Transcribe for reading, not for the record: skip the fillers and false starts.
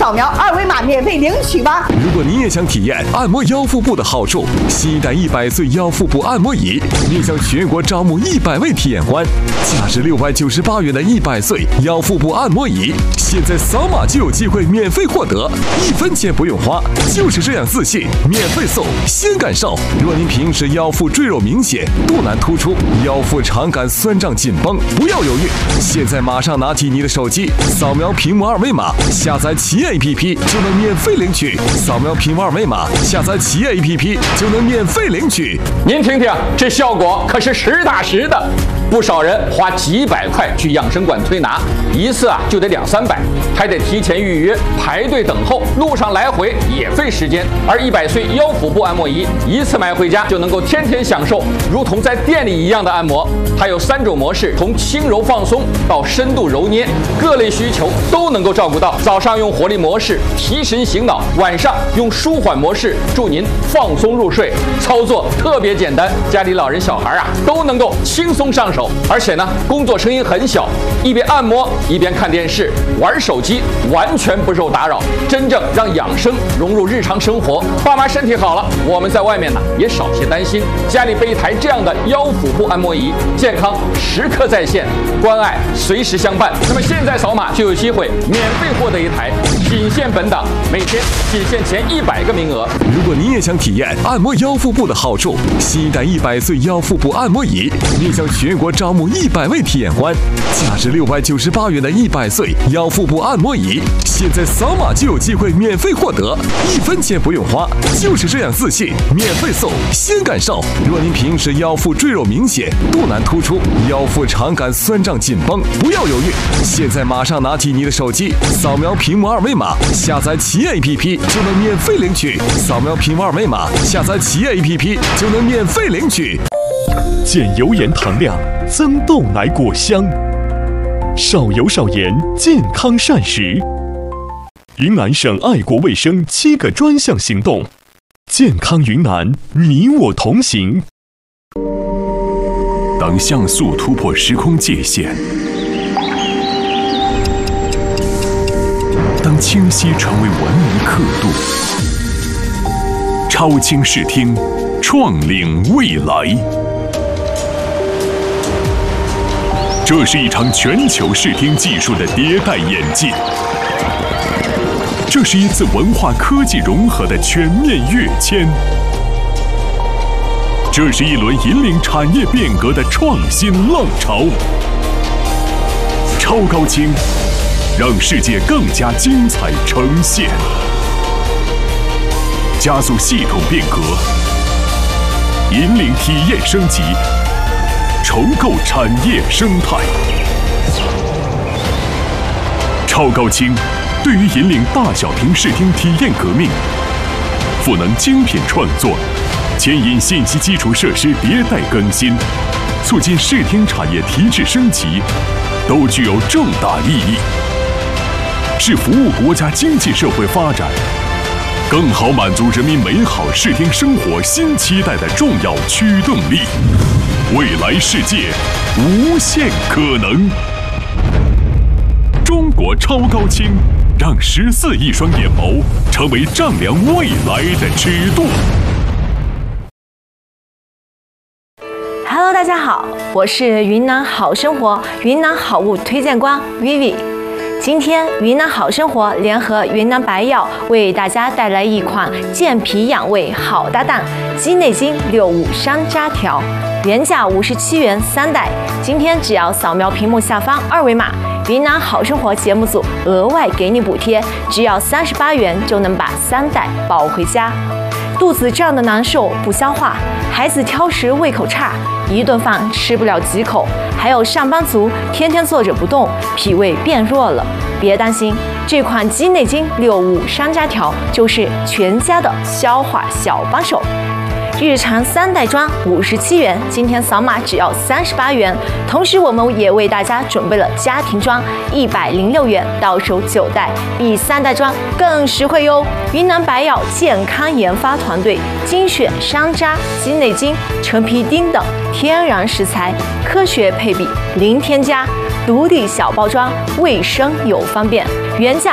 扫描2维码免费领取吧。 如果你也想体验按摩腰腹部的好处，新一代100岁腰腹部按摩椅面向全国招募100位体验官，价值698元的100岁腰腹部按摩椅，现在扫码就有机会免费获得，1分钱不用花，就是这样自信，免费送，先感受。若您平时腰腹赘肉明显、肚腩突出、腰腹常感酸胀紧绷，不要犹豫，现在马上拿起你的手机，扫描屏幕2维码，下载企业 APP 就能免费领取。扫描屏幕2维码，下载企业 APP 就能免费领取。 您听听，这效果可是实打实的。不少人花几百块去养生馆推拿，一次就得200-300，还得提前预约排队等候，路上来回也费时间。而100岁腰腹部按摩仪一次买回家就能够天天享受，如同在店里一样的按摩。它有3种模式，从轻柔放松到深度揉捏，各类需求都能够照顾到。早上用活力模式提神醒脑，晚上用舒缓模式助您放松入睡。操作特别简单，家里老人小孩都能够轻松上手。而且呢，工作声音很小，一边按摩一边看电视、玩手机，完全不受打扰，真正让养生融入日常生活。爸妈身体好了，我们在外面也少些担心。家里备一台这样的腰腹部按摩仪，健康时刻在线，关爱随时相伴。那么现在扫码就有机会免费获得一台，仅限本档，每天仅限前100个名额。 如果你也想体验按摩腰腹部的好处，新一代100岁腰腹部按摩椅面向全国招募100位体验官，价值698元的100岁腰腹部按摩椅，现在扫码就有机会免费获得，1分钱不用花，就是这样自信，免费送，先感受。若您平时腰腹赘肉明显、肚腩突出、腰腹常感酸胀紧绷，不要犹豫，现在马上拿起你的手机，扫描屏幕2维码，下载企业 APP 就能免费领取。扫描屏幕2维码，下载企业 APP 就能免费领取。 减油盐糖量，增豆奶果香，少油少盐，健康膳食。云南省爱国卫生7个专项行动，健康云南，你我同行。 当像素突破时空界限，当清晰成为文明刻度，超清视听，创领未来。这是一场全球视听技术的迭代演进，这是一次文化科技融合的全面跃迁，这是一轮引领产业变革的创新浪潮。超高清，让世界更加精彩呈现，加速系统变革，引领体验升级，重构产业生态。超高清对于引领大小屏视听体验革命，赋能精品创作，牵引信息基础设施迭代更新，促进视听产业提质升级，都具有重大意义，是服务国家经济社会发展，更好满足人民美好视听生活新期待的重要驱动力。未来世界无限可能。中国超高清，让14亿双眼眸成为丈量未来的尺度。 Hello， 大家好，我是云南好生活云南好物推荐官 Vivi。今天云南好生活联合云南白药为大家带来一款健脾养胃好搭档鸡内金65山楂条，原价57元3袋，今天只要扫描屏幕下方2维码，云南好生活节目组额外给你补贴，只要38元就能把3袋抱回家。肚子胀得难受不消化，孩子挑食胃口差，一顿饭吃不了几口，还有上班族天天坐着不动，脾胃变弱了。别担心，这款鸡内金65山楂条就是全家的消化小帮手。日常3袋装57元，今天扫码只要38元。同时，我们也为大家准备了家庭装106元，到手9袋，比3袋装更实惠哟。云南白药健康研发团队精选山楂、鸡内金、陈皮丁等天然食材，科学配比，零添加，独立小包装，卫生又方便，原价